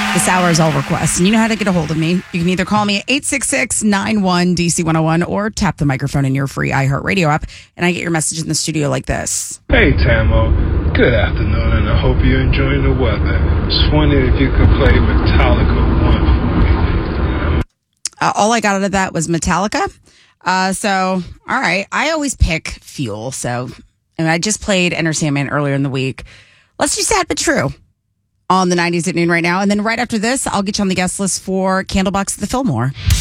This hour is all requests, and you know how to get a hold of me. You can either call me at 866-91-DC101 or tap the microphone in your free iHeartRadio app, and I get your message in the studio like this. Hey, Tamo. Good afternoon, and I hope you're enjoying the weather. Just wondering if you could play Metallica 1 for me. All I got out of that was Metallica. So, all right. I always pick Fuel, and I just played Enter Sandman earlier in the week. Let's do Sad But True on the 90s at noon right now. And then right after this, I'll get you on the guest list for Candlebox at the Fillmore.